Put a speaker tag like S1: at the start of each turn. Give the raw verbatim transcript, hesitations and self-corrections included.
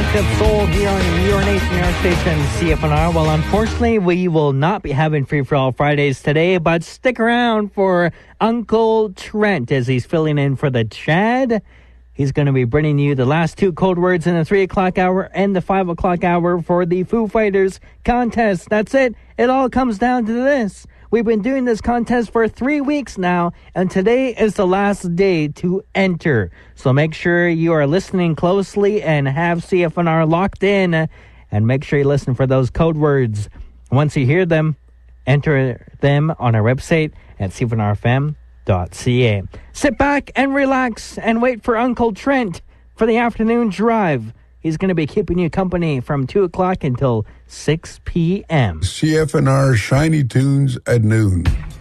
S1: Collective Soul here on your nation, your station, C F N R. Well, unfortunately, we will not be having Free For All Fridays today, but stick around for Uncle Trent as he's filling in for the Chad. He's going to be bringing you the last two code words in the three o'clock hour and the five o'clock hour for the Foo Fighters contest. That's it. It all comes down to this. We've been doing this contest for three weeks now, and today is the last day to enter. So make sure you are listening closely and have C F N R locked in, and make sure you listen for those code words. Once you hear them, enter them on our website at c f n r f m dot c a. Sit back and relax and wait for Uncle Trent for the afternoon drive. He's going to be keeping you company from two o'clock until six p.m.
S2: C F N R Shiny Tunes at noon.